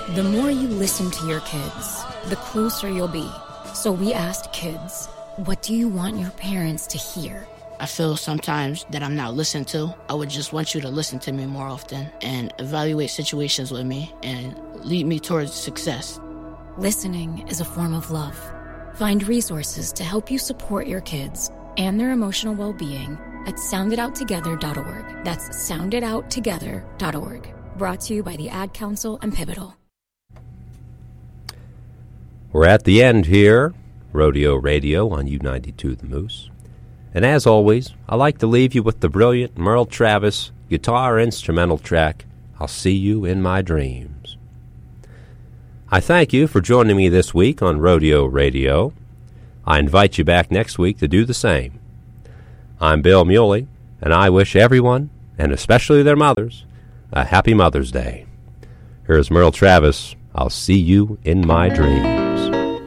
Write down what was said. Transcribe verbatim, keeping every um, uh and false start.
The more you listen to your kids, the closer you'll be. So we asked kids, what do you want your parents to hear? I feel sometimes that I'm not listened to. I would just want you to listen to me more often and evaluate situations with me and lead me towards success. Listening is a form of love. Find resources to help you support your kids and their emotional well-being at sound it out together dot org. That's sound it out together dot org. Brought to you by the Ad Council and Pivotal. We're at the end here, Rodeo Radio on U ninety-two The Moose. And as always, I like to leave you with the brilliant Merle Travis guitar instrumental track, I'll See You in My Dreams. I thank you for joining me this week on Rodeo Radio. I invite you back next week to do the same. I'm Bill Muley, and I wish everyone, and especially their mothers, a happy Mother's Day. Here's Merle Travis, I'll See You in My Dreams.